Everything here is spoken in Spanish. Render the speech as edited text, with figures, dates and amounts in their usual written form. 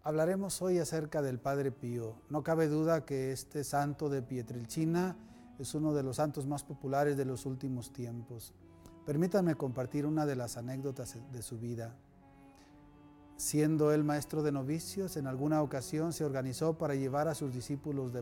Hablaremos hoy acerca del Padre Pío. No cabe duda que este santo de Pietrelcina es uno de los santos más populares de los últimos tiempos. Permítanme compartir una de las anécdotas de su vida. Siendo él maestro de novicios, en alguna ocasión se organizó para llevar a sus discípulos de